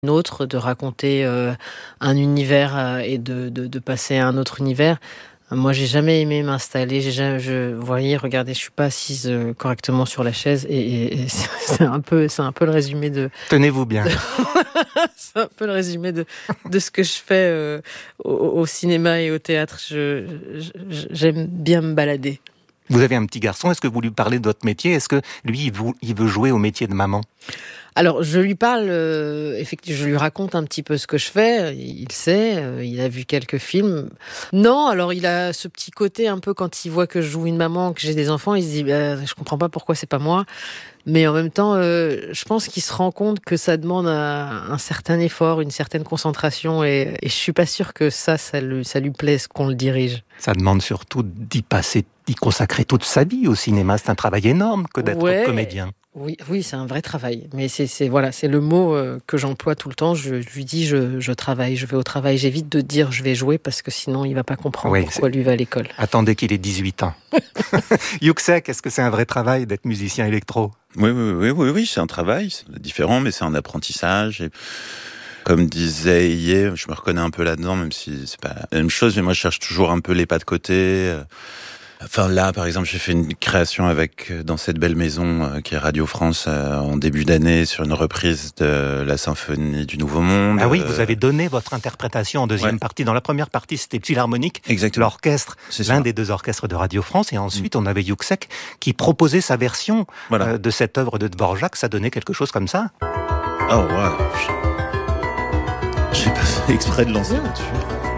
une autre, de raconter un univers et de passer à un autre univers. Moi, j'ai jamais aimé m'installer. Vous voyez, regardez, je suis pas assise correctement sur la chaise et c'est un peu le résumé de. Tenez-vous bien. C'est un peu le résumé de ce que je fais au cinéma et au théâtre. J'aime bien me balader. Vous avez un petit garçon, est-ce que vous lui parlez de votre métier ? Est-ce que lui, il veut jouer au métier de maman ? Alors, je lui parle, effectivement, je lui raconte un petit peu ce que je fais. Il sait, il a vu quelques films. Non, alors il a ce petit côté un peu quand il voit que je joue une maman, que j'ai des enfants, il se dit, je comprends pas pourquoi c'est pas moi. Mais en même temps, je pense qu'il se rend compte que ça demande un certain effort, une certaine concentration, et je suis pas sûre que ça lui plaise qu'on le dirige. Ça demande surtout d'y consacrer toute sa vie au cinéma. C'est un travail énorme que d'être comédien. Oui, c'est un vrai travail. Mais c'est le mot que j'emploie tout le temps. Je lui dis, je travaille, je vais au travail. J'évite de dire je vais jouer parce que sinon il va pas comprendre pourquoi lui va à l'école. Attendez qu'il ait 18 ans. Yuksek, est-ce que c'est un vrai travail d'être musicien électro ? Oui, c'est un travail. C'est différent, mais c'est un apprentissage. Et comme disait Ié, je me reconnais un peu là-dedans, même si c'est pas la même chose. Mais moi, je cherche toujours un peu les pas de côté. Enfin là, par exemple, j'ai fait une création dans cette belle maison qui est Radio France en début d'année sur une reprise de la symphonie du Nouveau Monde. Ah oui, vous avez donné votre interprétation en deuxième partie. Dans la première partie, c'était Philharmonique, l'orchestre, l'un des deux orchestres de Radio France. Et ensuite, on avait Yuksek qui proposait sa version de cette œuvre de Dvorak. Ça donnait quelque chose comme ça. Oh ouais. J'ai pas fait exprès de lancer là-dessus.